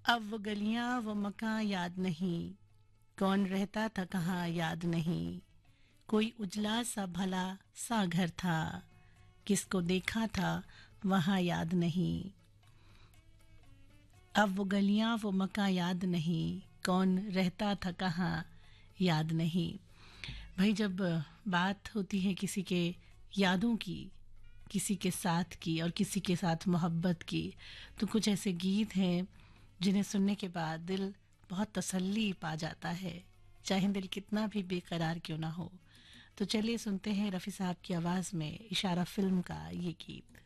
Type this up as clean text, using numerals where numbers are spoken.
अब वो गलियां वो मकां याद नहीं, कौन रहता था कहाँ याद नहीं। कोई उजला सा भला सा घर था, किसको देखा था वहां याद नहीं। अब वो गलियां वो मकां याद नहीं, कौन रहता था कहाँ याद नहीं। भाई जब बात होती है किसी के यादों की, किसी के साथ की और किसी के साथ मोहब्बत की, तो कुछ ऐसे गीत हैं जिन्हें सुनने के बाद दिल बहुत तसल्ली पा जाता है, चाहे दिल कितना भी बेकरार क्यों ना हो। तो चलिए सुनते हैं रफ़ी साहब की आवाज़ में इशारा फिल्म का ये गीत।